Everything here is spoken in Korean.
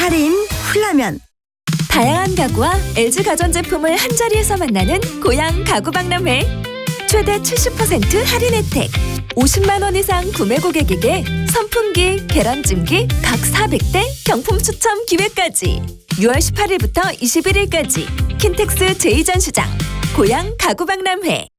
할인 훌라면. 다양한 가구와 LG 가전제품을 한자리에서 만나는 고양 가구박람회. 최대 70% 할인 혜택. 50만 원 이상 구매 고객에게 선풍기, 계란찜기 각 400대 경품 추첨 기회까지. 6월 18일부터 21일까지 킨텍스 제2전시장 고양 가구박람회.